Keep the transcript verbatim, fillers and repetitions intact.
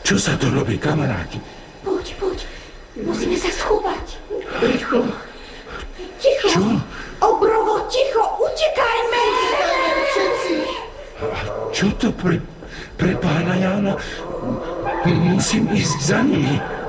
Čo sa to robí, kamaráti? Poď, poď. Musíme sa schovať. Ticho. Ticho. Čo? Obrovo, ticho, utekajme. Čo to pre, pre pána Jána? Musím ísť za nimi.